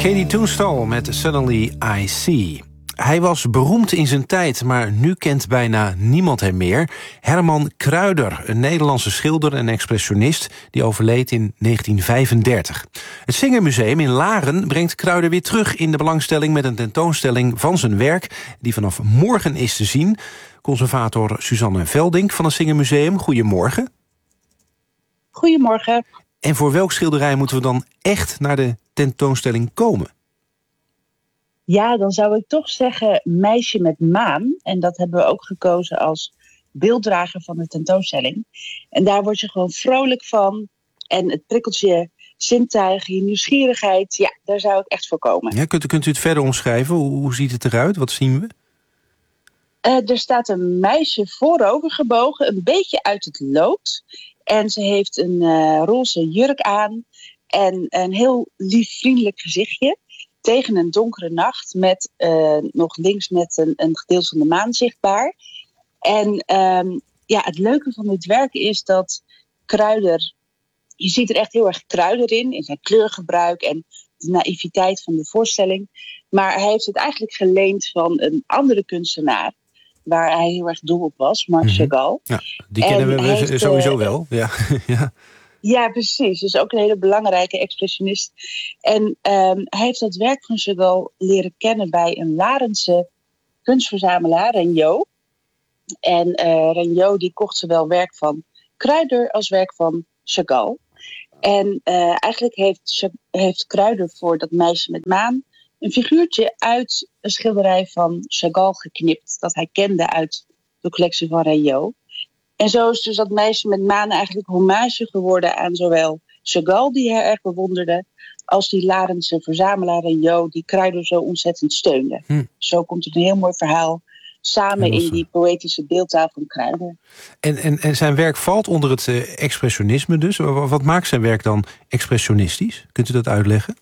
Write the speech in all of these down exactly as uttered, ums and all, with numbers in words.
Katie Tunstall met Suddenly I See. Hij was beroemd in zijn tijd, maar nu kent bijna niemand hem meer. Herman Kruider, een Nederlandse schilder en expressionist... die overleed in negentien vijfendertig. Het Singermuseum in Laren brengt Kruider weer terug in de belangstelling... met een tentoonstelling van zijn werk, die vanaf morgen is te zien. Conservator Suzanne Veldink van het Singermuseum, goedemorgen. Goedemorgen. En voor welk schilderij moeten we dan echt naar de tentoonstelling komen? Ja, dan zou ik toch zeggen Meisje met Maan. En dat hebben we ook gekozen als beelddrager van de tentoonstelling. En daar word je gewoon vrolijk van. En het prikkelt je zintuigen, je nieuwsgierigheid. Ja, daar zou ik echt voor komen. Ja, kunt, kunt u het verder omschrijven? Hoe, hoe ziet het eruit? Wat zien we? Uh, er staat een meisje voorover gebogen, een beetje uit het lood. En ze heeft een uh, roze jurk aan en een heel lief, vriendelijk gezichtje. Tegen een donkere nacht met uh, nog links met een, een gedeelte van de maan zichtbaar. En um, ja, het leuke van dit werk is dat Kruider... Je ziet er echt heel erg Kruider in, in zijn kleurgebruik en de naïviteit van de voorstelling. Maar hij heeft het eigenlijk geleend van een andere kunstenaar, waar hij heel erg dol op was, Marc Mm-hmm. Chagall. Ja, die kennen en we heeft, sowieso uh, wel. Ja, ja. Ja, precies. Dus ook een hele belangrijke expressionist. En um, hij heeft dat werk van Chagall leren kennen bij een Larense kunstverzamelaar, Regnault. En uh, Regnault die kocht zowel werk van Kruider als werk van Chagall. En uh, eigenlijk heeft, heeft Kruider voor dat Meisje met Maan een figuurtje uit een schilderij van Chagall geknipt, dat hij kende uit de collectie van Regnault. En zo is dus dat Meisje met Maan eigenlijk hommage geworden aan zowel Chagall, die hij erg bewonderde, als die Larense verzamelaar Regnault, die Kruider zo ontzettend steunde. Hm. Zo komt het een heel mooi verhaal samen in die poëtische beeldtaal van Kruider. En, en, en zijn werk valt onder het uh, expressionisme dus. Wat maakt zijn werk dan expressionistisch? Kunt u dat uitleggen?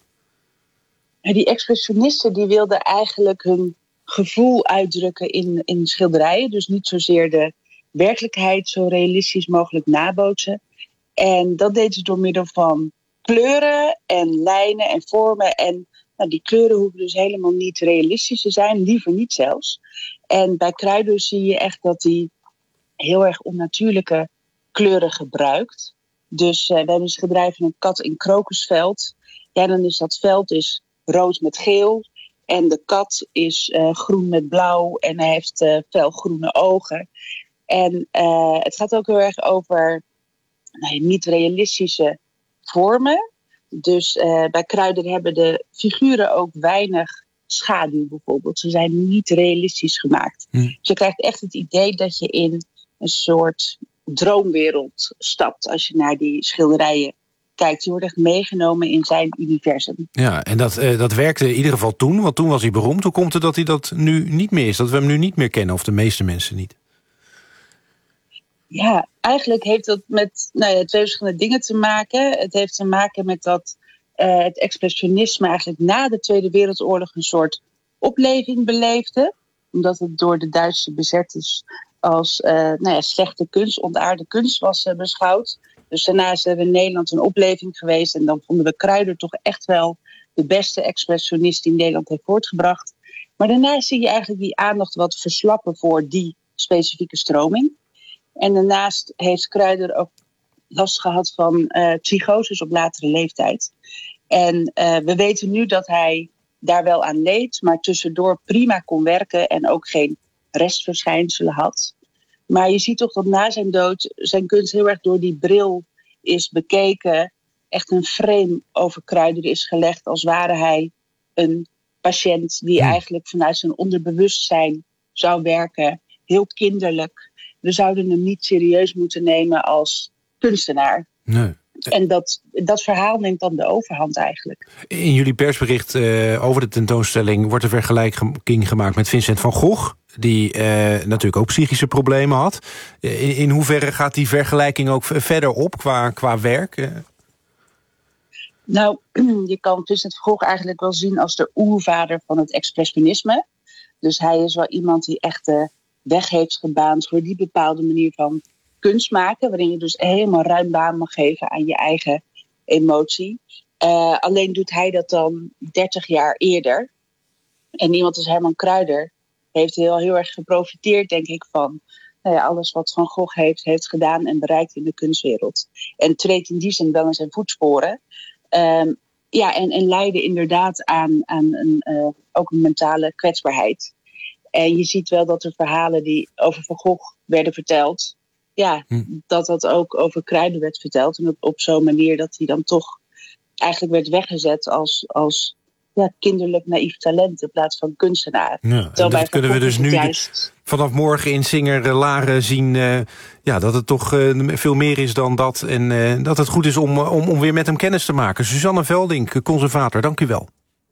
En die expressionisten die wilden eigenlijk hun gevoel uitdrukken in, in schilderijen. Dus niet zozeer de werkelijkheid zo realistisch mogelijk nabootsen. En dat deden ze door middel van kleuren en lijnen en vormen. En nou, die kleuren hoeven dus helemaal niet realistisch te zijn, liever niet zelfs. En bij Kruider zie je echt dat hij heel erg onnatuurlijke kleuren gebruikt. Dus uh, we hebben een schilderij van een kat in krokusveld. Ja, dan is dat veld is rood met geel. En de kat is uh, groen met blauw en hij heeft uh, felgroene ogen. En uh, het gaat ook heel erg over nou, niet-realistische vormen. Dus uh, bij Kruider hebben de figuren ook weinig schaduw bijvoorbeeld. Ze zijn niet realistisch gemaakt. Hm. Dus je krijgt echt het idee dat je in een soort droomwereld stapt als je naar die schilderijen kijkt. Je wordt echt meegenomen in zijn universum. Ja, en dat, uh, dat werkte in ieder geval toen, want toen was hij beroemd. Hoe komt het dat hij dat nu niet meer is? Dat we hem nu niet meer kennen, of de meeste mensen niet? Ja, eigenlijk heeft dat met nou ja, twee verschillende dingen te maken. Het heeft te maken met dat uh, het expressionisme eigenlijk na de Tweede Wereldoorlog een soort opleving beleefde. Omdat het door de Duitse bezetters als uh, nou ja, slechte kunst, ontaarde kunst was uh, beschouwd. Dus daarna is er in Nederland een opleving geweest. En dan vonden we Kruider toch echt wel de beste expressionist die Nederland heeft voortgebracht. Maar daarna zie je eigenlijk die aandacht wat verslappen voor die specifieke stroming. En daarnaast heeft Kruider ook last gehad van uh, psychoses op latere leeftijd. En uh, we weten nu dat hij daar wel aan leed, maar tussendoor prima kon werken en ook geen restverschijnselen had. Maar je ziet toch dat na zijn dood zijn kunst heel erg door die bril is bekeken. Echt een frame over Kruider is gelegd als ware hij een patiënt die ja. eigenlijk vanuit zijn onderbewustzijn zou werken. Heel kinderlijk. We zouden hem niet serieus moeten nemen als kunstenaar. Nee. En dat, dat verhaal neemt dan de overhand eigenlijk. In jullie persbericht uh, over de tentoonstelling wordt een vergelijking gemaakt met Vincent van Gogh, die uh, natuurlijk ook psychische problemen had. Uh, in, in hoeverre gaat die vergelijking ook verder op qua, qua werk? Uh? Nou, je kan Vincent van Gogh eigenlijk wel zien als de oervader van het expressionisme. Dus hij is wel iemand die echt de weg heeft gebaand voor die bepaalde manier van kunst maken, waarin je dus helemaal ruim baan mag geven aan je eigen emotie. Uh, alleen doet hij dat dan dertig jaar eerder. En iemand als Herman Kruider heeft heel, heel erg geprofiteerd, denk ik, van nou ja, alles wat Van Gogh heeft, heeft gedaan en bereikt in de kunstwereld. En treedt in die zin wel in zijn voetsporen. Um, ja, en, en leidde inderdaad aan, aan een, uh, ook een mentale kwetsbaarheid. En je ziet wel dat de verhalen die over Van Gogh werden verteld, ja, hm. dat dat ook over Kruider werd verteld. En op, op zo'n manier dat hij dan toch eigenlijk werd weggezet als, als ja, kinderlijk naïef talent in plaats van kunstenaar. Ja, dat kunnen we dus nu juist vanaf morgen in Singer Laren zien, uh, ja, dat het toch uh, veel meer is dan dat. En uh, dat het goed is om, om, om weer met hem kennis te maken. Suzanne Veldink, conservator, dank u wel.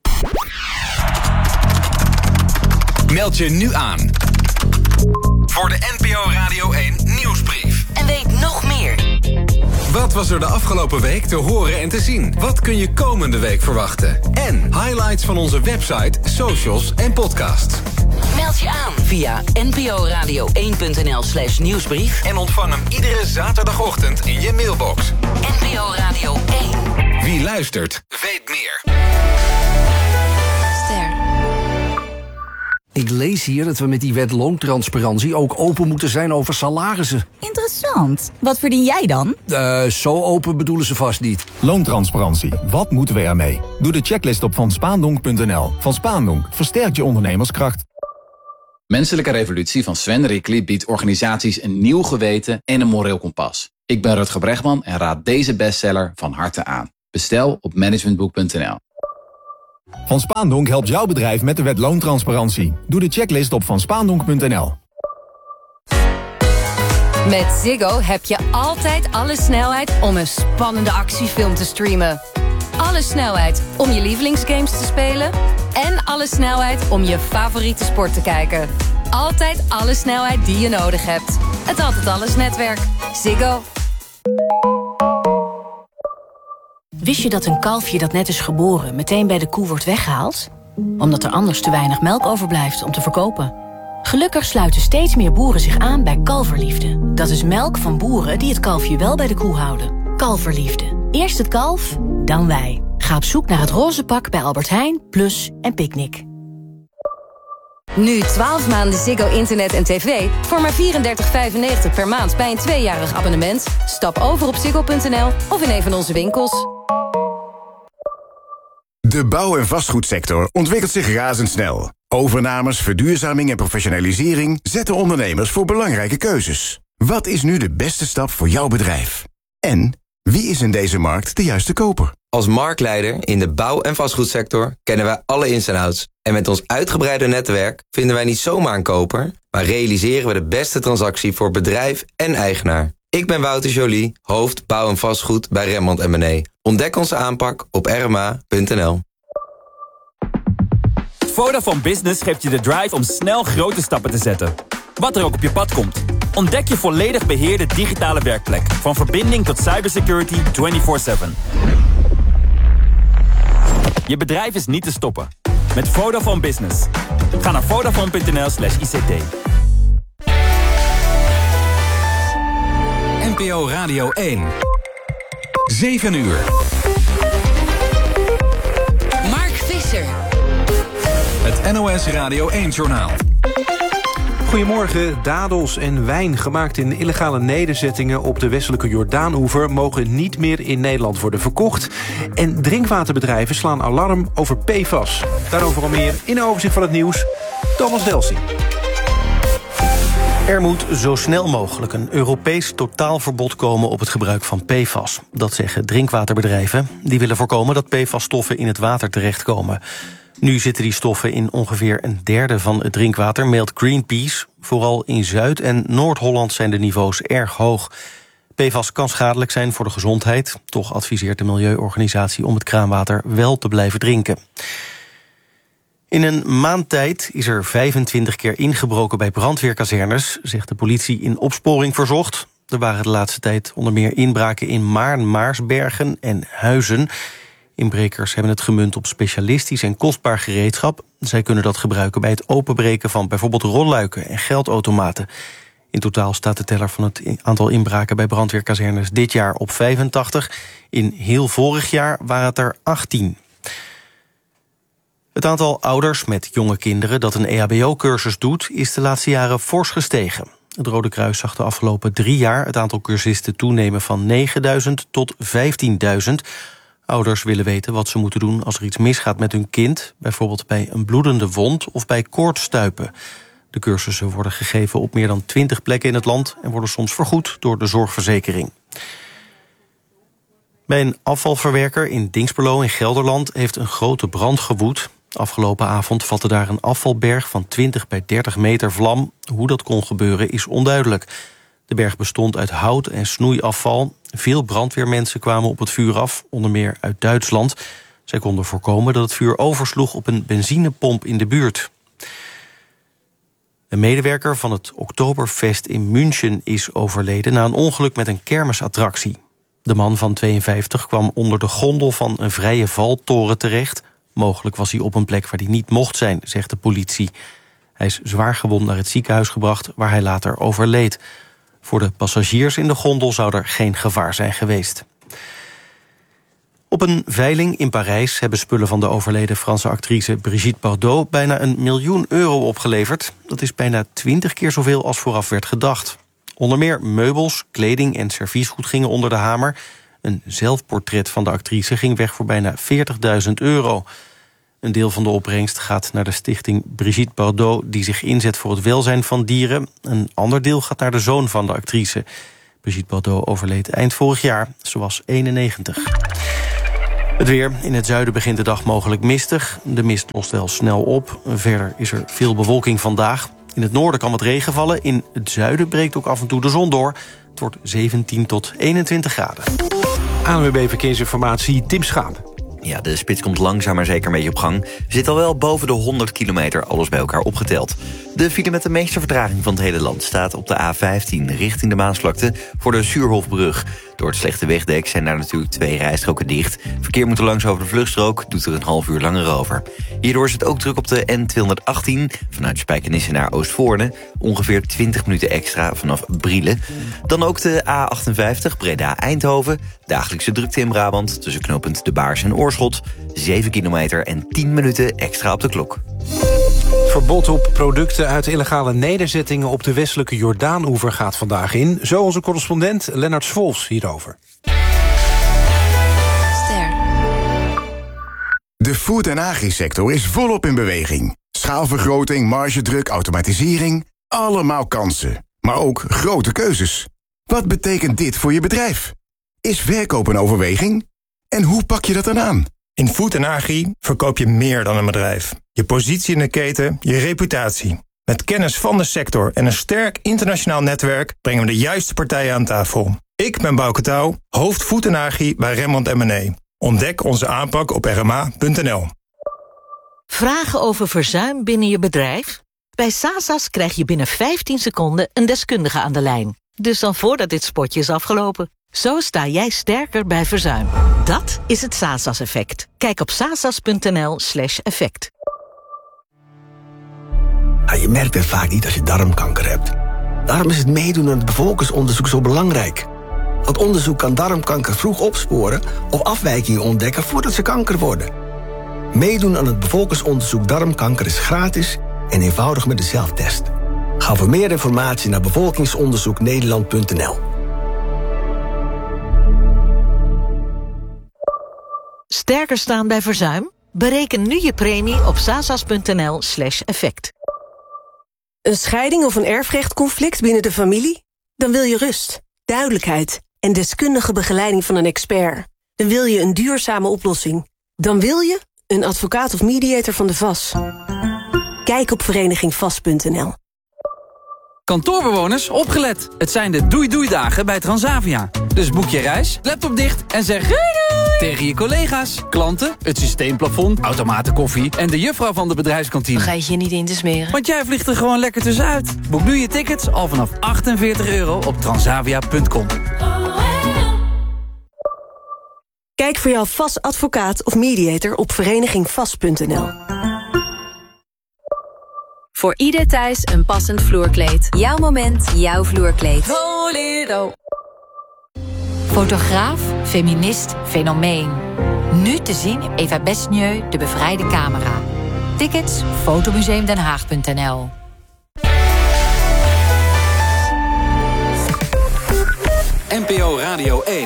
Meld je nu aan voor de N P O Radio één Nieuwsbrief. En weet nog meer. Wat was er de afgelopen week te horen en te zien? Wat kun je komende week verwachten? En highlights van onze website, socials en podcasts. Meld je aan via n p o radio één punt n l slash nieuwsbrief. En ontvang hem iedere zaterdagochtend in je mailbox. N P O Radio één. Wie luistert, weet meer. Ster. Ik lees hier dat we met die wet loontransparantie ook open moeten zijn over salarissen. Interessant. Wat verdien jij dan? Uh, zo open bedoelen ze vast niet. Loontransparantie. Wat moeten we ermee? Doe de checklist op van spaandonk punt n l. Van Spaandonk versterkt je ondernemerskracht. Menselijke Revolutie van Sven Rickli biedt organisaties een nieuw geweten en een moreel kompas. Ik ben Rutger Bregman en raad deze bestseller van harte aan. Bestel op managementboek punt n l. Van Spaandonk helpt jouw bedrijf met de wet loontransparantie. Doe de checklist op van spaandonk punt n l. Met Ziggo heb je altijd alle snelheid om een spannende actiefilm te streamen. Alle snelheid om je lievelingsgames te spelen. En alle snelheid om je favoriete sport te kijken. Altijd alle snelheid die je nodig hebt. Het Altijd Alles netwerk. Ziggo. Wist je dat een kalfje dat net is geboren meteen bij de koe wordt weggehaald? Omdat er anders te weinig melk overblijft om te verkopen. Gelukkig sluiten steeds meer boeren zich aan bij Kalverliefde. Dat is melk van boeren die het kalfje wel bij de koe houden. Kalverliefde. Eerst het kalf, dan wij. Ga op zoek naar het roze pak bij Albert Heijn, Plus en Picnic. Nu twaalf maanden Ziggo Internet en tv voor maar vierendertig vijfennegentig per maand bij een tweejarig abonnement. Stap over op ziggo punt n l of in een van onze winkels. De bouw- en vastgoedsector ontwikkelt zich razendsnel. Overnames, verduurzaming en professionalisering zetten ondernemers voor belangrijke keuzes. Wat is nu de beste stap voor jouw bedrijf? En wie is in deze markt de juiste koper? Als marktleider in de bouw- en vastgoedsector kennen wij alle ins en outs. En met ons uitgebreide netwerk vinden wij niet zomaar een koper, maar realiseren we de beste transactie voor bedrijf en eigenaar. Ik ben Wouter Joly, hoofd bouw- en vastgoed bij Remmond en Benee. Ontdek onze aanpak op r m a punt n l. Vodafone Business geeft je de drive om snel grote stappen te zetten. Wat er ook op je pad komt. Ontdek je volledig beheerde digitale werkplek. Van verbinding tot cybersecurity vierentwintig zeven. Je bedrijf is niet te stoppen. Met Vodafone Business. Ga naar vodafone punt n l slash i c t. N P O Radio één. zeven uur. Mark Visser. Het N O S Radio één-journaal. Goedemorgen. Dadels en wijn gemaakt in illegale nederzettingen op de westelijke Jordaanoever mogen niet meer in Nederland worden verkocht. En drinkwaterbedrijven slaan alarm over P F A S. Daarover al meer in een overzicht van het nieuws. Thomas Delsing. Er moet zo snel mogelijk een Europees totaalverbod komen op het gebruik van P F A S. Dat zeggen drinkwaterbedrijven. Die willen voorkomen dat P F A S-stoffen in het water terechtkomen. Nu zitten die stoffen in ongeveer een derde van het drinkwater, meldt Greenpeace. Vooral in Zuid- en Noord-Holland zijn de niveaus erg hoog. P F A S kan schadelijk zijn voor de gezondheid. Toch adviseert de milieuorganisatie om het kraanwater wel te blijven drinken. In een maand tijd is er vijfentwintig keer ingebroken bij brandweerkazernes, zegt de politie in opsporing verzocht. Er waren de laatste tijd onder meer inbraken in Maarn, Maarsbergen en Huizen. Inbrekers hebben het gemunt op specialistisch en kostbaar gereedschap. Zij kunnen dat gebruiken bij het openbreken van bijvoorbeeld rolluiken en geldautomaten. In totaal staat de teller van het aantal inbraken bij brandweerkazernes dit jaar op vijfentachtig. In heel vorig jaar waren het er achttien. Het aantal ouders met jonge kinderen dat een E H B O-cursus doet, is de laatste jaren fors gestegen. Het Rode Kruis zag de afgelopen drie jaar het aantal cursisten toenemen van negenduizend tot vijftienduizend. Ouders willen weten wat ze moeten doen als er iets misgaat met hun kind, bijvoorbeeld bij een bloedende wond of bij koortsstuipen. De cursussen worden gegeven op meer dan twintig plekken in het land en worden soms vergoed door de zorgverzekering. Bij een afvalverwerker in Dinsperlo in Gelderland heeft een grote brand gewoed. Afgelopen avond vatte daar een afvalberg van twintig bij dertig meter vlam. Hoe dat kon gebeuren is onduidelijk. De berg bestond uit hout en snoeiafval. Veel brandweermensen kwamen op het vuur af, onder meer uit Duitsland. Zij konden voorkomen dat het vuur oversloeg op een benzinepomp in de buurt. Een medewerker van het Oktoberfest in München is overleden na een ongeluk met een kermisattractie. De man van tweeënvijftig kwam onder de gondel van een vrije valtoren terecht. Mogelijk was hij op een plek waar hij niet mocht zijn, zegt de politie. Hij is zwaar gewond naar het ziekenhuis gebracht, waar hij later overleed. Voor de passagiers in de gondel zou er geen gevaar zijn geweest. Op een veiling in Parijs hebben spullen van de overleden Franse actrice Brigitte Bardot bijna een miljoen euro opgeleverd. Dat is bijna twintig keer zoveel als vooraf werd gedacht. Onder meer meubels, kleding en serviesgoed gingen onder de hamer. Een zelfportret van de actrice ging weg voor bijna veertigduizend euro. Een deel van de opbrengst gaat naar de stichting Brigitte Bardot, die zich inzet voor het welzijn van dieren. Een ander deel gaat naar de zoon van de actrice. Brigitte Bardot overleed eind vorig jaar. Ze was eenennegentig. Het weer. In het zuiden begint de dag mogelijk mistig. De mist lost wel snel op. Verder is er veel bewolking vandaag. In het noorden kan wat regen vallen. In het zuiden breekt ook af en toe de zon door. Het wordt zeventien tot eenentwintig graden. A N W B Verkeersinformatie, Tim Schaap. Ja, de spits komt langzaam maar zeker een beetje op gang. We zitten al wel boven de honderd kilometer, alles bij elkaar opgeteld. De file met de meeste vertraging van het hele land staat op de A vijftien... richting de Maasvlakte voor de Suurhofbrug. Door het slechte wegdek zijn daar natuurlijk twee rijstroken dicht. Verkeer moet er langs over de vluchtstrook, doet er een half uur langer over. Hierdoor is het ook druk op de N tweehonderdachttien... vanuit Spijkenisse naar Oostvoorne. Ongeveer twintig minuten extra vanaf Brielen. Dan ook de A achtenvijftig Breda-Eindhoven. Dagelijkse drukte in Brabant tussen knooppunt De Baars en Oorschot. zeven kilometer en tien minuten extra op de klok. Verbod op producten uit illegale nederzettingen op de westelijke Jordaan-oever gaat vandaag in. Zo onze correspondent Lennart Swolfs hierover. Ster. De food- en agri-sector is volop in beweging. Schaalvergroting, margedruk, automatisering. Allemaal kansen, maar ook grote keuzes. Wat betekent dit voor je bedrijf? Is verkoop een overweging? En hoe pak je dat dan aan? In Food en Agri verkoop je meer dan een bedrijf. Je positie in de keten, je reputatie. Met kennis van de sector en een sterk internationaal netwerk brengen we de juiste partijen aan tafel. Ik ben Bouke Touw, hoofd Food en Agri bij Rembrandt en Mené. Ontdek onze aanpak op r m a punt n l. Vragen over verzuim binnen je bedrijf? Bij Sasas krijg je binnen vijftien seconden een deskundige aan de lijn. Dus dan voordat dit spotje is afgelopen. Zo sta jij sterker bij verzuim. Dat is het Sasas-effect. Kijk op sasas punt n l slash effect. Je merkt het vaak niet als je darmkanker hebt. Daarom is het meedoen aan het bevolkingsonderzoek zo belangrijk. Want onderzoek kan darmkanker vroeg opsporen of afwijkingen ontdekken voordat ze kanker worden. Meedoen aan het bevolkingsonderzoek darmkanker is gratis en eenvoudig met de zelftest. Ga voor meer informatie naar bevolkingsonderzoek nederland punt n l. Sterker staan bij verzuim? Bereken nu je premie op sasas punt n l slash effect. Een scheiding of een erfrechtconflict binnen de familie? Dan wil je rust, duidelijkheid en deskundige begeleiding van een expert. Dan wil je een duurzame oplossing. Dan wil je een advocaat of mediator van de V A S. Kijk op vereniging vast punt n l. Kantoorbewoners, opgelet. Het zijn de doei-doei-dagen bij Transavia. Dus boek je reis, laptop dicht en zeg doei doei tegen je collega's, klanten, het systeemplafond, automaten koffie en de juffrouw van de bedrijfskantine. Vergeet je niet in te smeren. Want jij vliegt er gewoon lekker tussenuit. Boek nu je tickets al vanaf achtenveertig euro op transavia punt com. Kijk voor jouw V A S advocaat of mediator op vereniging vast punt n l. Voor ieder thuis een passend vloerkleed. Jouw moment, jouw vloerkleed. Bolero. Fotograaf, feminist, fenomeen. Nu te zien Eva Besnieu, de bevrijde camera. Tickets fotomuseumdenhaag punt n l. N P O Radio één.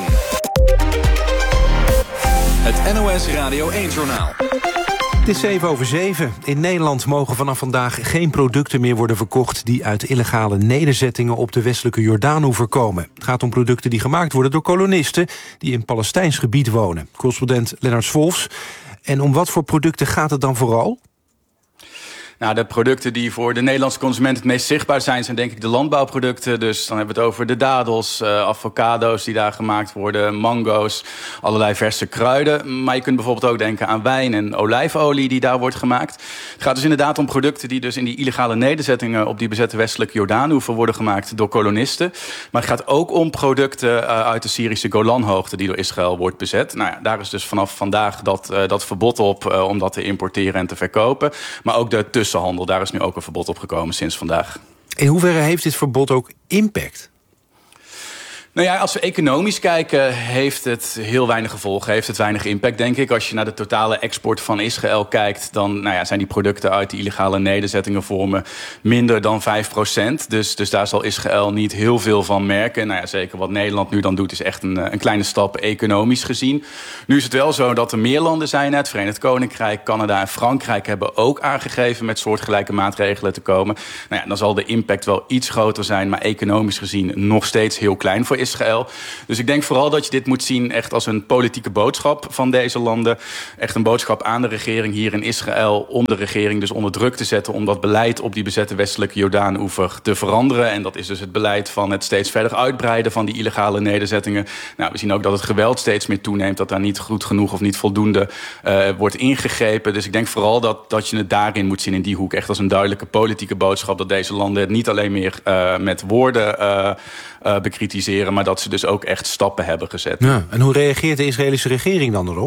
Het N O S Radio één-journaal. Het is zeven over zeven. In Nederland mogen vanaf vandaag geen producten meer worden verkocht die uit illegale nederzettingen op de westelijke Jordaanoever komen. Het gaat om producten die gemaakt worden door kolonisten die in Palestijns gebied wonen. Correspondent Lennart Swolfs. En om wat voor producten gaat het dan vooral? Nou, de producten die voor de Nederlandse consument het meest zichtbaar zijn, zijn denk ik de landbouwproducten. Dus dan hebben we het over de dadels, uh, avocado's die daar gemaakt worden, mango's, allerlei verse kruiden. Maar je kunt bijvoorbeeld ook denken aan wijn en olijfolie die daar wordt gemaakt. Het gaat dus inderdaad om producten die dus in die illegale nederzettingen op die bezette westelijke Jordaanoever worden gemaakt door kolonisten. Maar het gaat ook om producten uh, uit de Syrische Golanhoogte die door Israël wordt bezet. Nou ja, daar is dus vanaf vandaag dat, uh, dat verbod op uh, om dat te importeren en te verkopen. Maar ook de tussenhandel, daar is nu ook een verbod op gekomen sinds vandaag. In hoeverre heeft dit verbod ook impact? Nou ja, als we economisch kijken, heeft het heel weinig gevolgen. Heeft het weinig impact, denk ik. Als je naar de totale export van Israël kijkt, dan nou ja, zijn die producten uit die illegale nederzettingen vormen minder dan vijf procent. Dus, dus daar zal Israël niet heel veel van merken. Nou ja, zeker wat Nederland nu dan doet, is echt een, een kleine stap economisch gezien. Nu is het wel zo dat er meer landen zijn. Het Verenigd Koninkrijk, Canada en Frankrijk hebben ook aangegeven met soortgelijke maatregelen te komen. Nou ja, dan zal de impact wel iets groter zijn, maar economisch gezien nog steeds heel klein voor Israël. Dus ik denk vooral dat je dit moet zien echt als een politieke boodschap van deze landen. Echt een boodschap aan de regering hier in Israël om de regering dus onder druk te zetten om dat beleid op die bezette westelijke Jordaanoever te veranderen. En dat is dus het beleid van het steeds verder uitbreiden van die illegale nederzettingen. Nou, we zien ook dat het geweld steeds meer toeneemt, dat daar niet goed genoeg of niet voldoende uh, wordt ingegrepen. Dus ik denk vooral dat, dat je het daarin moet zien in die hoek. Echt als een duidelijke politieke boodschap dat deze landen het niet alleen meer uh, met woorden uh, uh, bekritiseren, maar dat ze dus ook echt stappen hebben gezet. Ja, en hoe reageert de Israëlische regering dan erop?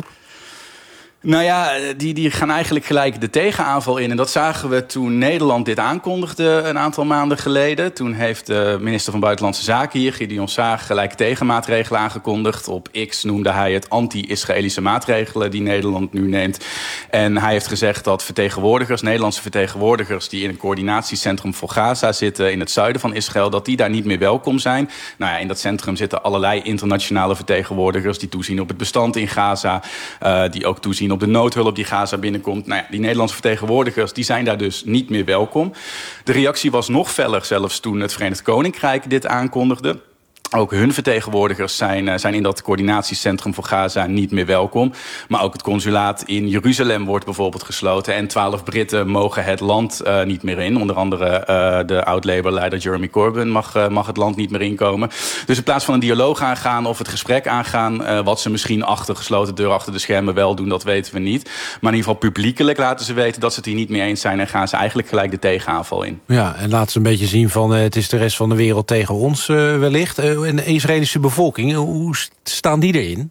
Nou ja, die, die gaan eigenlijk gelijk de tegenaanval in. En dat zagen we toen Nederland dit aankondigde een aantal maanden geleden. Toen heeft de minister van Buitenlandse Zaken hier, Gideon Saar, gelijk tegenmaatregelen aangekondigd. Op X noemde hij het anti-Israëlische maatregelen die Nederland nu neemt. En hij heeft gezegd dat vertegenwoordigers, Nederlandse vertegenwoordigers die in een coördinatiecentrum voor Gaza zitten in het zuiden van Israël, dat die daar niet meer welkom zijn. Nou ja, in dat centrum zitten allerlei internationale vertegenwoordigers die toezien op het bestand in Gaza, uh, die ook toezien op de noodhulp die Gaza binnenkomt. Nou ja, die Nederlandse vertegenwoordigers die zijn daar dus niet meer welkom. De reactie was nog feller zelfs toen het Verenigd Koninkrijk dit aankondigde. Ook hun vertegenwoordigers zijn, zijn in dat coördinatiecentrum voor Gaza niet meer welkom. Maar ook het consulaat in Jeruzalem wordt bijvoorbeeld gesloten. En twaalf Britten mogen het land uh, niet meer in. Onder andere uh, de oud-Labour-leider Jeremy Corbyn mag, uh, mag het land niet meer inkomen. Dus in plaats van een dialoog aangaan of het gesprek aangaan, Uh, wat ze misschien achter gesloten deur, achter de schermen wel doen, dat weten we niet. Maar in ieder geval publiekelijk laten ze weten dat ze het hier niet mee eens zijn en gaan ze eigenlijk gelijk de tegenaanval in. Ja, en laten ze een beetje zien van uh, het is de rest van de wereld tegen ons uh, wellicht. Uh, En de Israëlische bevolking, hoe staan die erin?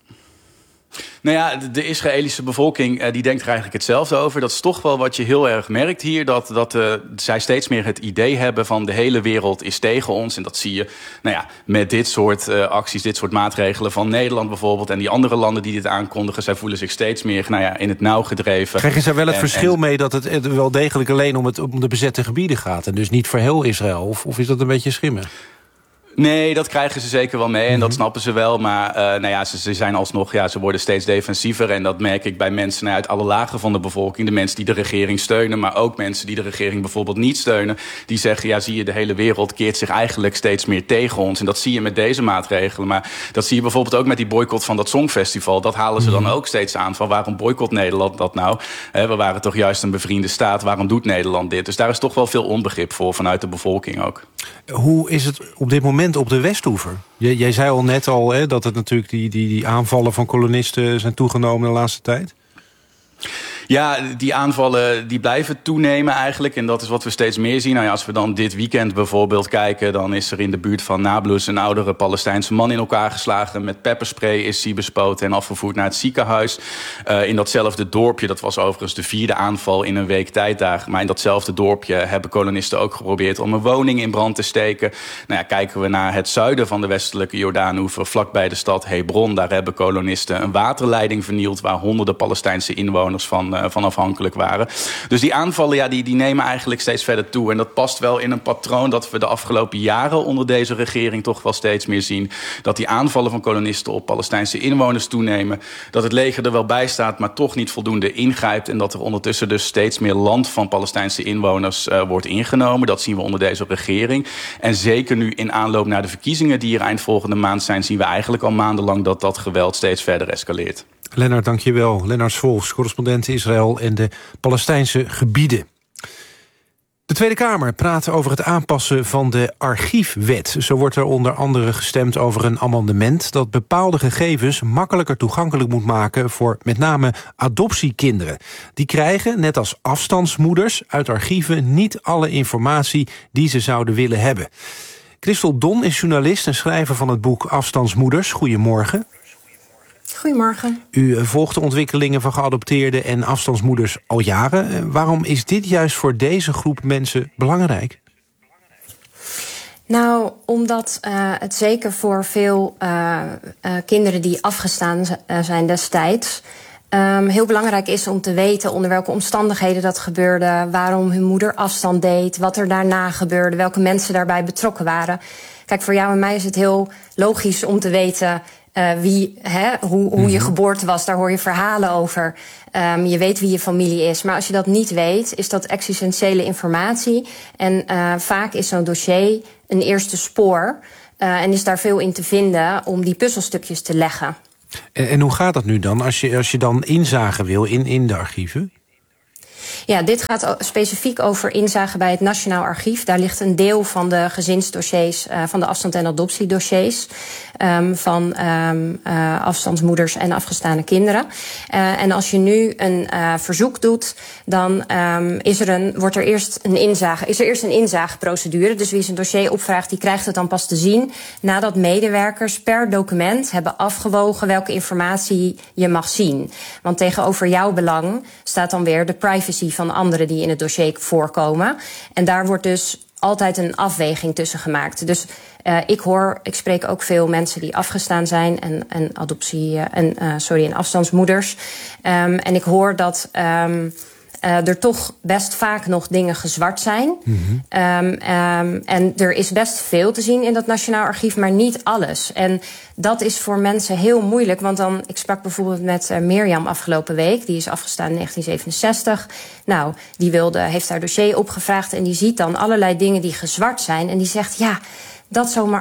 Nou ja, de Israëlische bevolking die denkt er eigenlijk hetzelfde over. Dat is toch wel wat je heel erg merkt hier. Dat, dat uh, zij steeds meer het idee hebben van de hele wereld is tegen ons. En dat zie je nou ja, met dit soort uh, acties, dit soort maatregelen van Nederland bijvoorbeeld. En die andere landen die dit aankondigen. Zij voelen zich steeds meer nou ja, in het nauw gedreven. Krijgen ze wel het en, verschil en... mee dat het wel degelijk alleen om, het, om de bezette gebieden gaat? En dus niet voor heel Israël? Of, of is dat een beetje schimmig? Nee, dat krijgen ze zeker wel mee en dat snappen ze wel. Maar uh, nou ja, ze, ze zijn alsnog, ja, ze worden steeds defensiever. En dat merk ik bij mensen nou, uit alle lagen van de bevolking. De mensen die de regering steunen, maar ook mensen die de regering bijvoorbeeld niet steunen. Die zeggen, ja, zie je, de hele wereld keert zich eigenlijk steeds meer tegen ons. En dat zie je met deze maatregelen. Maar dat zie je bijvoorbeeld ook met die boycott van dat Songfestival. Dat halen ze dan ook steeds aan van waarom boycott Nederland dat nou? He, we waren toch juist een bevriende staat, waarom doet Nederland dit? Dus daar is toch wel veel onbegrip voor vanuit de bevolking ook. Hoe is het op dit moment op de Westoever? Jij, jij zei al net al hè, dat het natuurlijk die, die, die aanvallen van kolonisten zijn toegenomen de laatste tijd. Ja, die aanvallen die blijven toenemen eigenlijk. En dat is wat we steeds meer zien. Nou ja, als we dan dit weekend bijvoorbeeld kijken, dan is er in de buurt van Nablus een oudere Palestijnse man in elkaar geslagen. Met pepperspray is hij bespoten en afgevoerd naar het ziekenhuis. Uh, in datzelfde dorpje, dat was overigens de vierde aanval in een week tijd daar. Maar in datzelfde dorpje hebben kolonisten ook geprobeerd om een woning in brand te steken. Nou ja, kijken we naar het zuiden van de westelijke Jordaanoever, vlakbij de stad Hebron. Daar hebben kolonisten een waterleiding vernield waar honderden Palestijnse inwoners van, uh, van afhankelijk waren. Dus die aanvallen ja, die, die nemen eigenlijk steeds verder toe. En dat past wel in een patroon dat we de afgelopen jaren onder deze regering toch wel steeds meer zien. Dat die aanvallen van kolonisten op Palestijnse inwoners toenemen. Dat het leger er wel bij staat, maar toch niet voldoende ingrijpt. En dat er ondertussen dus steeds meer land van Palestijnse inwoners uh, wordt ingenomen. Dat zien we onder deze regering. En zeker nu in aanloop naar de verkiezingen die er eind volgende maand zijn, zien we eigenlijk al maandenlang dat dat geweld steeds verder escaleert. Lennart, dankjewel. Lennart Swolfs, correspondent Israël en de Palestijnse gebieden. De Tweede Kamer praat over het aanpassen van de archiefwet. Zo wordt er onder andere gestemd over een amendement dat bepaalde gegevens makkelijker toegankelijk moet maken voor met name adoptiekinderen. Die krijgen, net als afstandsmoeders, uit archieven niet alle informatie die ze zouden willen hebben. Christel Don is journalist en schrijver van het boek Afstandsmoeders. Goedemorgen. Goedemorgen. U volgt de ontwikkelingen van geadopteerde en afstandsmoeders al jaren. Waarom is dit juist voor deze groep mensen belangrijk? Nou, omdat uh, het zeker voor veel uh, uh, kinderen die afgestaan zijn destijds Um, heel belangrijk is om te weten onder welke omstandigheden dat gebeurde, waarom hun moeder afstand deed, wat er daarna gebeurde, welke mensen daarbij betrokken waren. Kijk, voor jou en mij is het heel logisch om te weten uh, wie, hè, hoe, hoe je geboorte was. Daar hoor je verhalen over. Um, je weet wie je familie is. Maar als je dat niet weet, is dat existentiële informatie. En uh, vaak is zo'n dossier een eerste spoor. Uh, en is daar veel in te vinden om die puzzelstukjes te leggen. En, en hoe gaat dat nu dan, als je, als je dan inzage wil in, in de archieven? Ja, dit gaat specifiek over inzage bij het Nationaal Archief. Daar ligt een deel van de gezinsdossiers, uh, van de afstand- en adoptiedossiers. Um, van um, uh, afstandsmoeders en afgestane kinderen. Uh, en als je nu een uh, verzoek doet, dan um, is er een, wordt er eerst een inzage, is er eerst een inzageprocedure. Dus wie zijn dossier opvraagt, die krijgt het dan pas te zien nadat medewerkers per document hebben afgewogen welke informatie je mag zien. Want tegenover jouw belang staat dan weer de privacy van anderen die in het dossier voorkomen. En daar wordt dus altijd een afweging tussen gemaakt. Dus uh, ik hoor, ik spreek ook veel mensen die afgestaan zijn en, en adoptie, uh, en, uh, sorry, en afstandsmoeders. Um, en ik hoor dat um, uh, er toch best vaak nog dingen gezwart zijn. Mm-hmm. Um, um, en er is best veel te zien in dat Nationaal Archief, maar niet alles. En dat is voor mensen heel moeilijk, want dan, ik sprak bijvoorbeeld met uh, Mirjam afgelopen week, die is afgestaan in negentien zevenenzestig. Nou, die wilde, heeft haar dossier opgevraagd en die ziet dan allerlei dingen die gezwart zijn. En die zegt, ja, dat zomaar